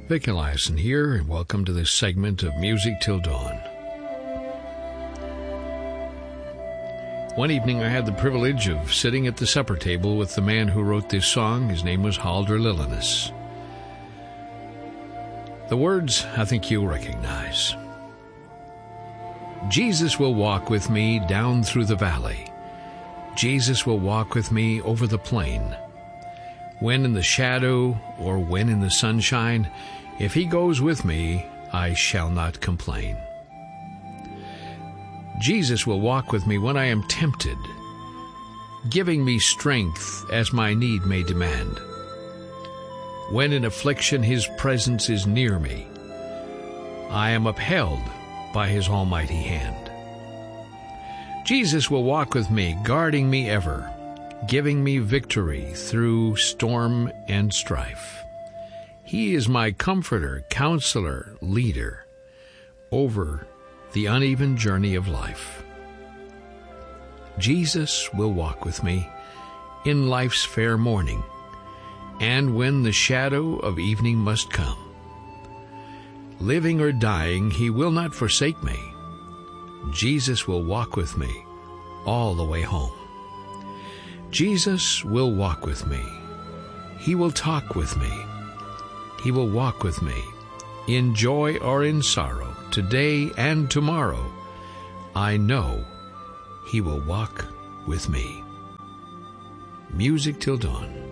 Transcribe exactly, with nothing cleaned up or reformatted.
Vic Eliason here, and welcome to this segment of Music Till Dawn. One evening I had the privilege of sitting at the supper table with the man who wrote this song. His name was Haldor Lillenes. The words I think you'll recognize. Jesus will walk with me down through the valley. Jesus will walk with me over the plain. When in the shadow or when in the sunshine, if he goes with me, I shall not complain. Jesus will walk with me when I am tempted, giving me strength as my need may demand. When in affliction his presence is near me, I am upheld by his almighty hand. Jesus will walk with me, guarding me ever, giving me victory through storm and strife. He is my comforter, counselor, leader over the uneven journey of life. Jesus will walk with me in life's fair morning, and when the shadow of evening must come. Living or dying, he will not forsake me. Jesus will walk with me all the way home. Jesus will walk with me. He will talk with me. He will walk with me in joy or in sorrow, today and tomorrow. I know he will walk with me. Music Till Dawn.